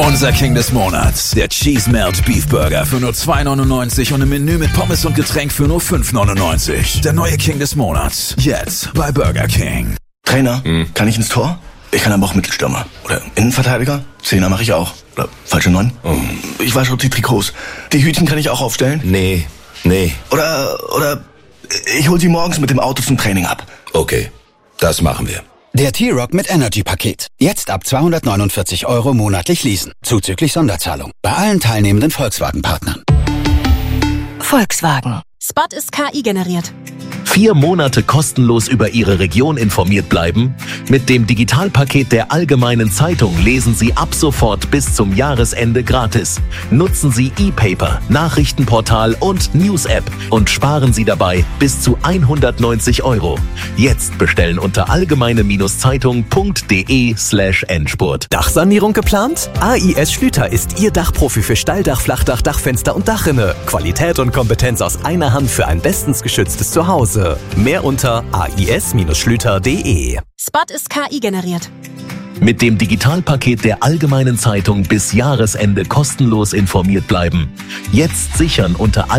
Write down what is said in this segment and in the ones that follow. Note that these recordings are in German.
Unser King des Monats, der Cheese Melt Beef Burger für nur $2,99 und ein Menü mit Pommes und Getränk für nur $5,99. Der neue King des Monats, jetzt bei Burger King. Trainer, kann ich ins Tor? Ich kann aber auch Mittelstürmer. Oder Innenverteidiger? Zehner mache ich auch. Oder falsche 9? Ich wasche auch die Trikots. Die Hütchen kann ich auch aufstellen? Nee. Oder ich hol sie morgens mit dem Auto zum Training ab. Okay, das machen wir. Der T-Rock mit Energy-Paket. Jetzt ab 249 € monatlich leasen. Zuzüglich Sonderzahlung. Bei allen teilnehmenden Volkswagen-Partnern. Volkswagen. Spot ist KI generiert. 4 Monate kostenlos über Ihre Region informiert bleiben? Mit dem Digitalpaket der Allgemeinen Zeitung lesen Sie ab sofort bis zum Jahresende gratis. Nutzen Sie E-Paper, Nachrichtenportal und News-App und sparen Sie dabei bis zu 190 €. Jetzt bestellen unter allgemeine-zeitung.de/Endspurt. Dachsanierung geplant? AIS Schlüter ist Ihr Dachprofi für Steildach, Flachdach, Dachfenster und Dachrinne. Qualität und Kompetenz aus einer Hand für ein bestens geschütztes Zuhause. Mehr unter ais-schlüter.de. Spot ist KI generiert. Mit dem Digitalpaket der Allgemeinen Zeitung bis Jahresende kostenlos informiert bleiben. Jetzt sichern unter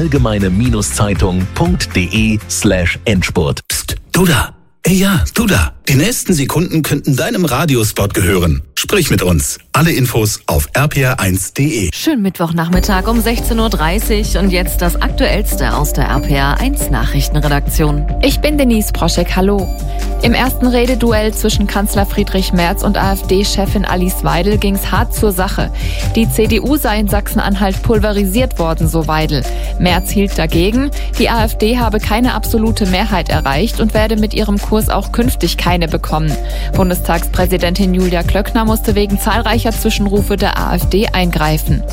allgemeine-zeitung.de/Endspurt. Psst, du da. Ey, ja, du da. Die nächsten Sekunden könnten deinem Radiospot gehören. Sprich mit uns. Alle Infos auf rpa1.de. Schönen Mittwochnachmittag um 16:30 Uhr und jetzt das Aktuellste aus der RPA1 Nachrichtenredaktion. Ich bin Denise Proschek, hallo. Im ersten Rededuell zwischen Kanzler Friedrich Merz und AfD-Chefin Alice Weidel ging's hart zur Sache. Die CDU sei in Sachsen-Anhalt pulverisiert worden, so Weidel. Merz hielt dagegen, die AfD habe keine absolute Mehrheit erreicht und werde mit ihrem Kurs auch künftig keine bekommen. Bundestagspräsidentin Julia Klöckner musste wegen zahlreicher Zwischenrufe der AfD eingreifen.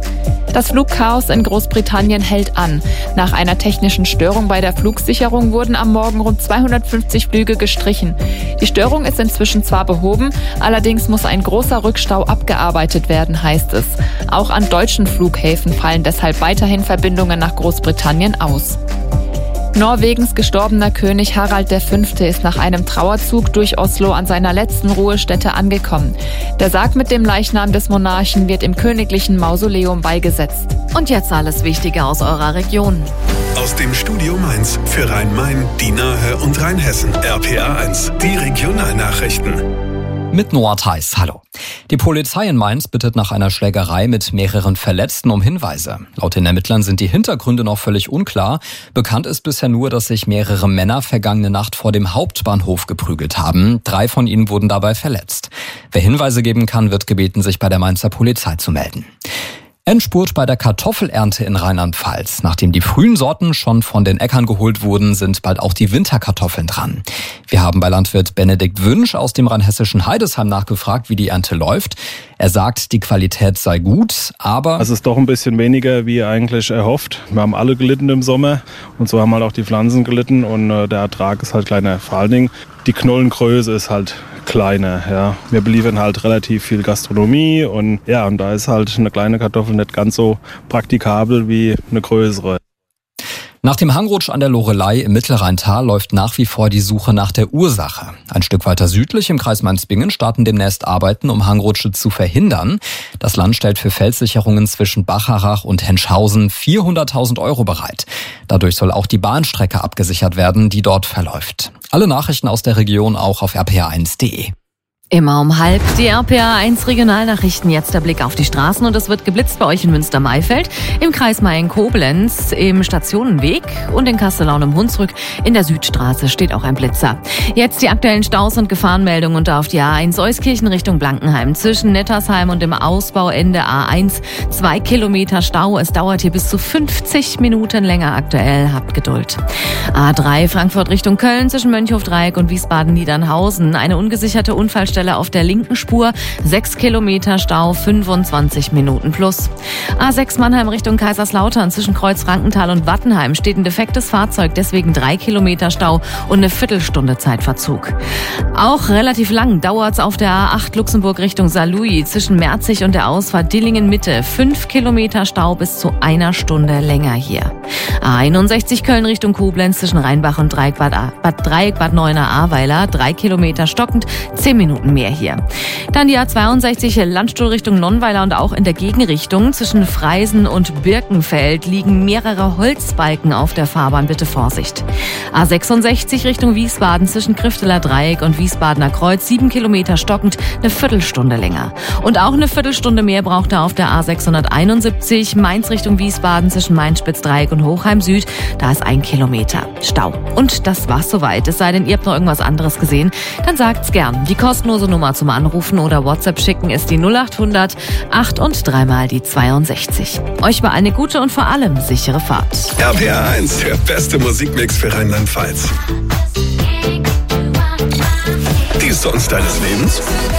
Das Flugchaos in Großbritannien hält an. Nach einer technischen Störung bei der Flugsicherung wurden am Morgen rund 250 Flüge gestrichen. Die Störung ist inzwischen zwar behoben, allerdings muss ein großer Rückstau abgearbeitet werden, heißt es. Auch an deutschen Flughäfen fallen deshalb weiterhin Verbindungen nach Großbritannien aus. Norwegens gestorbener König Harald V. ist nach einem Trauerzug durch Oslo an seiner letzten Ruhestätte angekommen. Der Sarg mit dem Leichnam des Monarchen wird im königlichen Mausoleum beigesetzt. Und jetzt alles Wichtige aus eurer Region. Aus dem Studio Mainz für Rhein-Main, die Nahe und Rheinhessen. RPA1, die Regionalnachrichten. Mit Noah Theis, hallo. Die Polizei in Mainz bittet nach einer Schlägerei mit mehreren Verletzten um Hinweise. Laut den Ermittlern sind die Hintergründe noch völlig unklar. Bekannt ist bisher nur, dass sich mehrere Männer vergangene Nacht vor dem Hauptbahnhof geprügelt haben. 3 von ihnen wurden dabei verletzt. Wer Hinweise geben kann, wird gebeten, sich bei der Mainzer Polizei zu melden. Endspurt bei der Kartoffelernte in Rheinland-Pfalz. Nachdem die frühen Sorten schon von den Äckern geholt wurden, sind bald auch die Winterkartoffeln dran. Wir haben bei Landwirt Benedikt Wünsch aus dem rheinhessischen Heidesheim nachgefragt, wie die Ernte läuft. Er sagt, die Qualität sei gut, aber es ist doch ein bisschen weniger, wie eigentlich erhofft. Wir haben alle gelitten im Sommer und so haben halt auch die Pflanzen gelitten und der Ertrag ist halt kleiner. Vor allen Dingen die Knollengröße ist halt kleiner. Ja. Wir beliefern halt relativ viel Gastronomie und da ist halt eine kleine Kartoffel nicht ganz so praktikabel wie eine größere. Nach dem Hangrutsch an der Loreley im Mittelrheintal läuft nach wie vor die Suche nach der Ursache. Ein Stück weiter südlich im Kreis Mainz-Bingen starten demnächst Arbeiten, um Hangrutsche zu verhindern. Das Land stellt für Felssicherungen zwischen Bacharach und Henschhausen 400.000 € bereit. Dadurch soll auch die Bahnstrecke abgesichert werden, die dort verläuft. Alle Nachrichten aus der Region auch auf rpa1.de. Immer um 12:30 die RPA1 Regionalnachrichten. Jetzt der Blick auf die Straßen und es wird geblitzt bei euch in Münster-Maifeld, im Kreis Mayen-Koblenz, im Stationenweg und in Kastellaun im Hunsrück. In der Südstraße steht auch ein Blitzer. Jetzt die aktuellen Staus und Gefahrenmeldungen und auf die A1 Euskirchen Richtung Blankenheim. Zwischen Nettersheim und dem Ausbauende A1 2 Kilometer Stau. Es dauert hier bis zu 50 Minuten länger aktuell. Habt Geduld. A3 Frankfurt Richtung Köln zwischen Mönchhof-Dreieck und Wiesbaden-Niedernhausen. Eine ungesicherte Unfallstelle auf der linken Spur, 6 Kilometer Stau, 25 Minuten plus. A6 Mannheim Richtung Kaiserslautern zwischen Kreuz-Frankenthal und Wattenheim steht ein defektes Fahrzeug, deswegen 3 Kilometer Stau und eine Viertelstunde Zeitverzug. Auch relativ lang dauert's auf der A8 Luxemburg Richtung Saarlouis zwischen Merzig und der Ausfahrt Dillingen Mitte, 5 Kilometer Stau bis zu 1 Stunde länger hier. A61 Köln Richtung Koblenz zwischen Rheinbach und Bad Neuenahr-Ahrweiler, 3 Kilometer stockend, 10 Minuten mehr hier. Dann die A62 Landstuhl Richtung Nonnweiler und auch in der Gegenrichtung zwischen Freisen und Birkenfeld liegen mehrere Holzbalken auf der Fahrbahn, bitte Vorsicht. A66 Richtung Wiesbaden zwischen Krifteler Dreieck und Wiesbadener Kreuz, 7 Kilometer stockend, eine Viertelstunde länger. Und auch eine Viertelstunde mehr braucht er auf der A671 Mainz Richtung Wiesbaden zwischen Mainz-Spitz-Dreieck und Hochheim Süd. Da ist 1 Kilometer Stau. Und das war's soweit. Es sei denn, ihr habt noch irgendwas anderes gesehen, dann sagt's gern. Die kostenlose Nummer zum Anrufen oder WhatsApp schicken ist die 0800 8 und 3 mal die 62. Euch war eine gute und vor allem sichere Fahrt. RPR 1, der beste Musikmix für Rheinland-Pfalz. Die Songs deines Lebens?